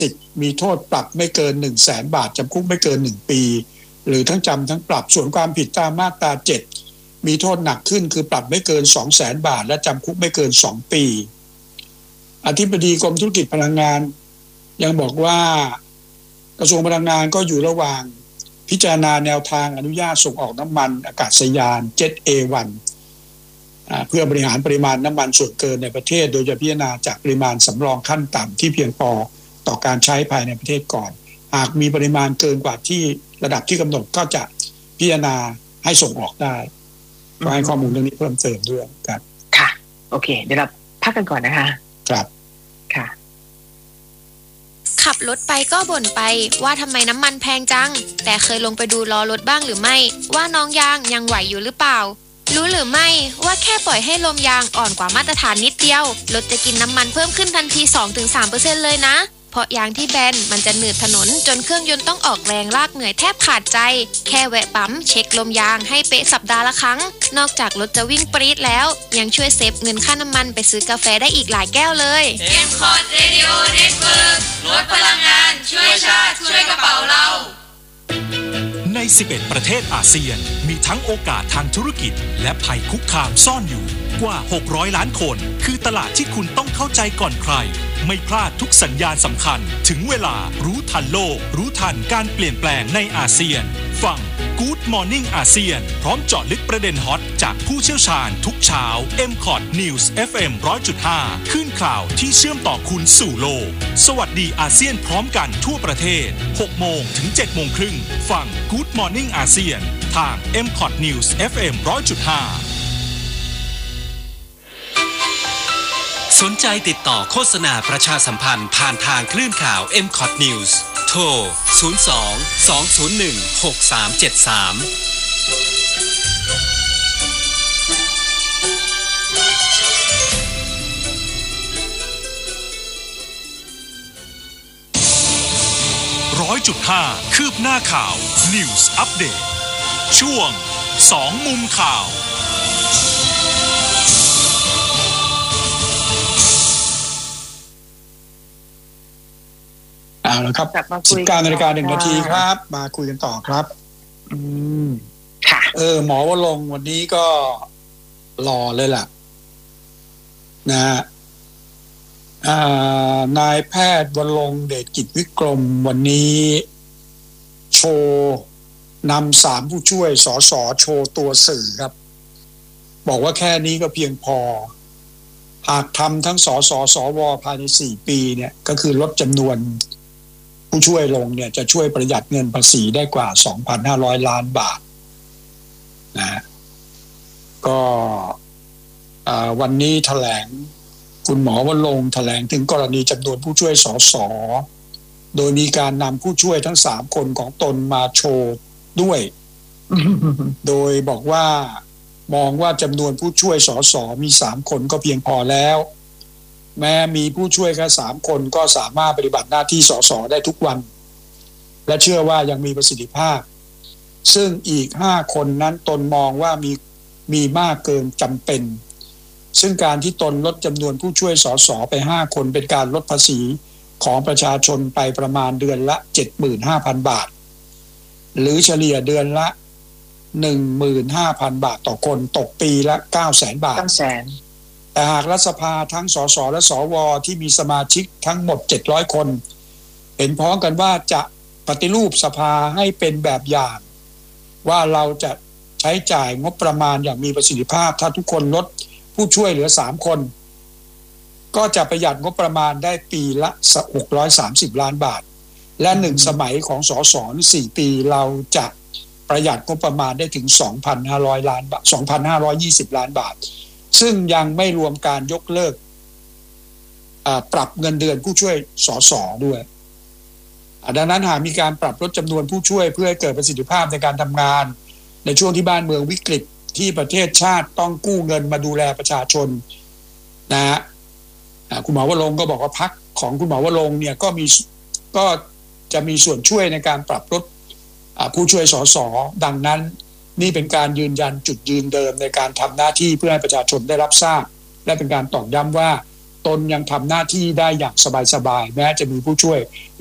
มีโทษปรับไม่เกิน 100,000 บาทจำคุกไม่เกิน1 ปีหรือทั้งจำทั้งปรับส่วนความผิดตามมาตรา7มีโทษหนักขึ้นคือปรับไม่เกิน 200,000 บาทและจำคุกไม่เกิน2 ปีอธิบดีกรมธุรกิจพลังงานยังบอกว่ากระทรวงพลังงานก็อยู่ระหว่างพิจารณาแนวทางอนุญาตส่งออกน้ำมันอากาศยาน Jet A1 เพื่อบริหารปริมาณน้ำมันส่วนเกินในประเทศโดยจะพิจารณาจากปริมาณสำรองขั้นต่ำที่เพียงพอต่อการใช้ภายในประเทศก่อนหากมีปริมาณเกินกว่าที่ระดับที่กำหนดก็จะพิจารณาให้ส่งออกได้ก็ให้ข้อมูลเรื่องนี้เพิ่มเติมด้วยครับค่ะโอเคเดี๋ยวเราพักกันก่อนนะคะครับค่ะขับรถไปก็บ่นไปว่าทำไมน้ำมันแพงจังแต่เคยลงไปดูล้อรถบ้างหรือไม่ว่าน้องยางยังไหวอยู่หรือเปล่ารู้หรือไม่ว่าแค่ปล่อยให้ลมยางอ่อนกว่ามาตรฐานนิดเดียวรถจะกินน้ำมันเพิ่มขึ้นทันที 2-3% เลยนะเพราะยางที่แบนมันจะหนืดถนนจนเครื่องยนต์ต้องออกแรงลากเหนื่อยแทบขาดใจแค่แวะปั๊มเช็คลมยางให้เป๊ะสัปดาห์ละครั้งนอกจากรถจะวิ่งปรี๊ดแล้วยังช่วยเซฟเงินค่าน้ำมันไปซื้อกาแฟได้อีกหลายแก้วเลย M-Cot Radio Network ลดพลังงานช่วยชาติช่วยกระเป๋าเราใน11ประเทศอาเซียนมีทั้งโอกาสทางธุรกิจและภัยคุกคามซ่อนอยู่กว่า600ล้านคนคือตลาดที่คุณต้องเข้าใจก่อนใครไม่พลาดทุกสัญญาณสำคัญถึงเวลารู้ทันโลกรู้ทันการเปลี่ยนแปลงในอาเซียนฟัง Good Morning อาเซียนพร้อมเจาะลึกประเด็นฮอตจากผู้เชี่ยวชาญทุกเช้า M-Cot News FM 100.5 ขึ้นข่าวที่เชื่อมต่อคุณสู่โลกสวัสดีอาเซียนพร้อมกันทั่วประเทศ 6 โมงถึง 7 โมงครึ่งฟัง Good Morning อาเซียนทาง M-Cot News FM 100.5 สนใจติดต่อโฆษณาประชาสัมพันธ์ผ่านทางคลื่นข่าว M-Cot News โทร 100.5 คืบหน้าข่าว News Update ช่วง2มุมข่าวเอาละครับ 19:01 น.ครับมาคุยกันต่อครับค่ะหมอวรงค์วันนี้ก็หล่อเลยล่ะนะฮะนายแพทย์วรงค์เดชกิจวิกรมวันนี้โชว์นำ3ผู้ช่วยสสโชว์ตัวสื่อครับบอกว่าแค่นี้ก็เพียงพอหากทำทั้งสสสวภายใน4 ปีเนี่ยก็คือลดจำนวนผู้ช่วยลงเนี่ยจะช่วยประหยัดเงินภาษีได้กว่า 2,500 ล้านบาทนะก็วันนี้แถลงคุณหมอวรงค์แถลงถึงกรณีจำนวนผู้ช่วยสสโดยมีการนำผู้ช่วยทั้ง3 คนของตนมาโชว์ด้วย โดยบอกว่ามองว่าจำนวนผู้ช่วยสสมี3 คนก็เพียงพอแล้วแม้มีผู้ช่วยแค่3 คนก็สามารถปฏิบัติหน้าที่สสได้ทุกวันและเชื่อว่ายังมีประสิทธิภาพซึ่งอีก5 คนนั้นตนมองว่ามีมากเกินจำเป็นซึ่งการที่ตนลดจำนวนผู้ช่วยสสไป5 คนเป็นการลดภาษีของประชาชนไปประมาณเดือนละ 75,000 บาทหรือเฉลี่ยเดือนละ 15,000 บาทต่อคนตกปีละ 900,000 บาทแต่หากรัฐสภาทั้งสสและสวที่มีสมาชิกทั้งหมด700 คนเห็นพ้องกันว่าจะปฏิรูปสภาให้เป็นแบบอย่างว่าเราจะใช้จ่ายงบประมาณอย่างมีประสิทธิภาพถ้าทุกคนลดผู้ช่วยเหลือ3 คนก็จะประหยัดงบประมาณได้ปีละ630 ล้านบาทและ1 สมัยของสส4 ปีเราจะประหยัดงบประมาณได้ถึง 2,500 ล้านบาท 2,520 ล้านบาทซึ่งยังไม่รวมการยกเลิกปรับเงินเดือนผู้ช่วยสสด้วยดังนั้นหากมีการปรับลดจำนวนผู้ช่วยเพื่อให้เกิดประสิทธิภาพในการทำงานในช่วงที่บ้านเมืองวิกฤตที่ประเทศชาติต้องกู้เงินมาดูแลประชาชนนะฮะคุณหมอวรงค์ก็บอกว่าพรรคของคุณหมอวรงค์เนี่ยก็จะมีส่วนช่วยในการปรับลดผู้ช่วยสสดังนั้นนี่เป็นการยืนยันจุดยืนเดิมในการทำหน้าที่เพื่อให้ประชาชนได้รับทราบและเป็นการตอกย้ำว่าตนยังทำหน้าที่ได้อย่างสบายๆแม้จะมีผู้ช่วย